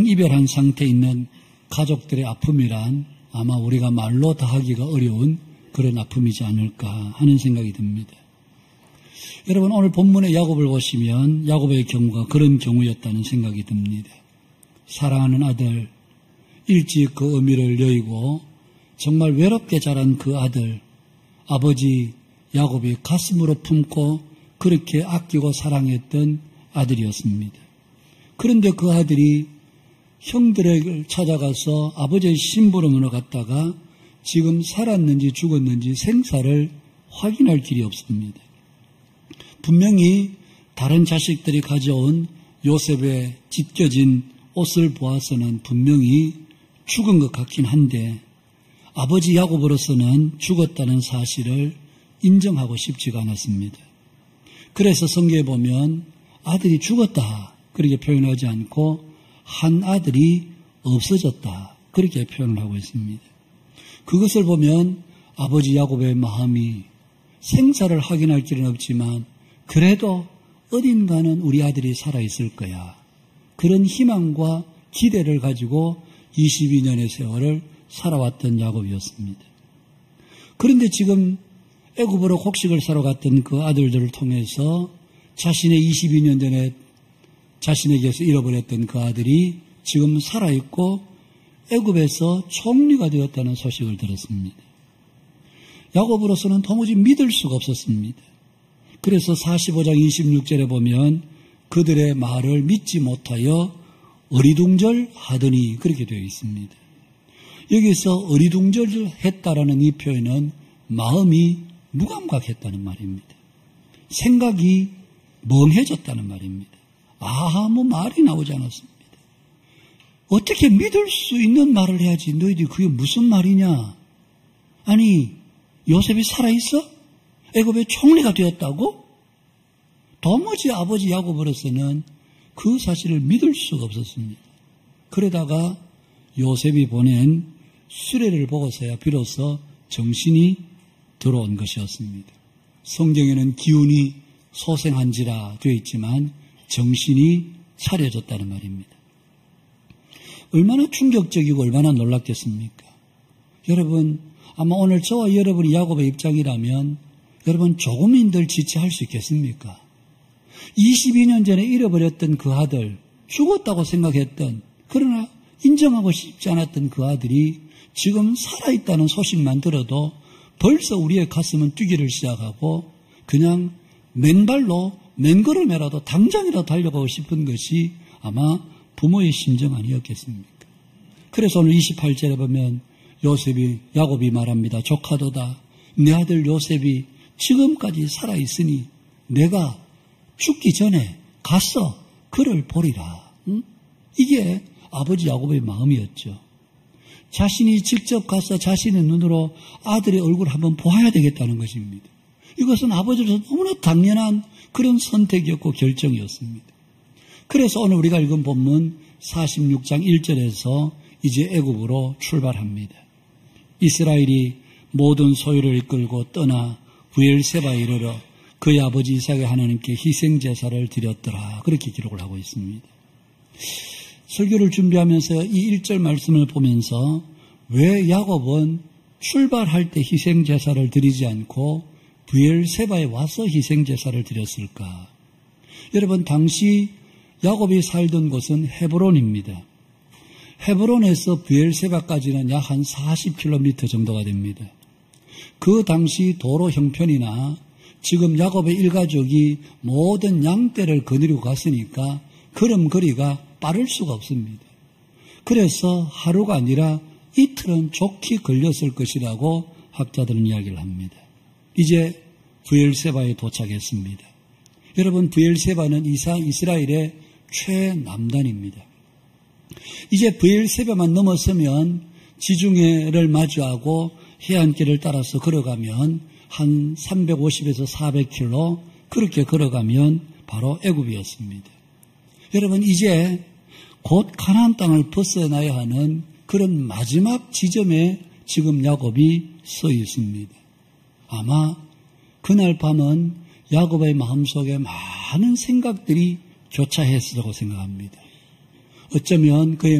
이별한 상태에 있는 가족들의 아픔이란 아마 우리가 말로 다하기가 어려운 그런 아픔이지 않을까 하는 생각이 듭니다. 여러분, 오늘 본문의 야곱을 보시면 야곱의 경우가 그런 경우였다는 생각이 듭니다. 사랑하는 아들, 일찍 그 어미를 여의고 정말 외롭게 자란 그 아들, 아버지 야곱이 가슴으로 품고 그렇게 아끼고 사랑했던 아들이었습니다. 그런데 그 아들이 형들을 찾아가서 아버지의 심부름으로 갔다가 지금 살았는지 죽었는지 생사를 확인할 길이 없습니다. 분명히 다른 자식들이 가져온 요셉의 찢겨진 옷을 보아서는 분명히 죽은 것 같긴 한데 아버지 야곱으로서는 죽었다는 사실을 인정하고 싶지가 않았습니다. 그래서 성경에 보면 아들이 죽었다 그렇게 표현하지 않고 한 아들이 없어졌다 그렇게 표현을 하고 있습니다. 그것을 보면 아버지 야곱의 마음이 생사를 확인할 길은 없지만 그래도 어딘가는 우리 아들이 살아있을 거야. 그런 희망과 기대를 가지고 22년의 세월을 살아왔던 야곱이었습니다. 그런데 지금 애굽으로 곡식을 사러 갔던 그 아들들을 통해서 자신의 22년 전에 자신에게서 잃어버렸던 그 아들이 지금 살아있고 애굽에서 총리가 되었다는 소식을 들었습니다. 야곱으로서는 도무지 믿을 수가 없었습니다. 그래서 45장 26절에 보면 그들의 말을 믿지 못하여 어리둥절하더니 그렇게 되어 있습니다. 여기서 어리둥절했다라는 이 표현은 마음이 무감각했다는 말입니다. 생각이 멍해졌다는 말입니다. 아무 말이 나오지 않았습니다. 어떻게 믿을 수 있는 말을 해야지 너희들이 그게 무슨 말이냐? 아니 요셉이 살아있어? 애굽의 총리가 되었다고? 도무지 아버지 야곱으로서는 그 사실을 믿을 수가 없었습니다. 그러다가 요셉이 보낸 수레를 보고서야 비로소 정신이 들어온 것이었습니다. 성경에는 기운이 소생한지라 되어 있지만 정신이 차려졌다는 말입니다. 얼마나 충격적이고 얼마나 놀랍겠습니까? 여러분, 아마 오늘 저와 여러분이 야곱의 입장이라면 여러분 조금인들 지체할 수 있겠습니까? 22년 전에 잃어버렸던 그 아들, 죽었다고 생각했던 그러나 인정하고 싶지 않았던 그 아들이 지금 살아있다는 소식만 들어도 벌써 우리의 가슴은 뛰기를 시작하고 그냥 맨발로 맨걸음에라도 당장이라도 달려가고 싶은 것이 아마 부모의 심정 아니었겠습니까? 그래서 오늘 28절에 보면 야곱이 말합니다. 조카도다. 내 아들 요셉이 지금까지 살아있으니 내가 죽기 전에 가서 그를 보리라. 이게 아버지 야곱의 마음이었죠. 자신이 직접 가서 자신의 눈으로 아들의 얼굴을 한번 보아야 되겠다는 것입니다. 이것은 아버지로서 너무나 당연한 그런 선택이었고 결정이었습니다. 그래서 오늘 우리가 읽은 본문 46장 1절에서 이제 애굽으로 출발합니다. 이스라엘이 모든 소유를 이끌고 떠나 브엘세바에 이르러 그의 아버지 이삭의 하나님께 희생제사를 드렸더라. 그렇게 기록을 하고 있습니다. 설교를 준비하면서 이 1절 말씀을 보면서 왜 야곱은 출발할 때 희생제사를 드리지 않고 브엘세바에 와서 희생제사를 드렸을까? 여러분, 당시 야곱이 살던 곳은 헤브론입니다. 헤브론에서 브엘세바까지는 약 한 40km 정도가 됩니다. 그 당시 도로 형편이나 지금 야곱의 일가족이 모든 양떼를 거느리고 갔으니까 걸음거리가 빠를 수가 없습니다. 그래서 하루가 아니라 이틀은 좋게 걸렸을 것이라고 학자들은 이야기를 합니다. 이제 브엘세바에 도착했습니다. 여러분, 브엘세바는 이스라엘의 최남단입니다. 이제 브엘세바만 넘어서면 지중해를 마주하고 해안길을 따라서 걸어가면 한 350에서 400km 그렇게 걸어가면 바로 애굽이었습니다. 여러분, 이제 곧 가나안 땅을 벗어나야 하는 그런 마지막 지점에 지금 야곱이 서 있습니다. 아마 그날 밤은 야곱의 마음속에 많은 생각들이 교차했으라고 생각합니다. 어쩌면 그의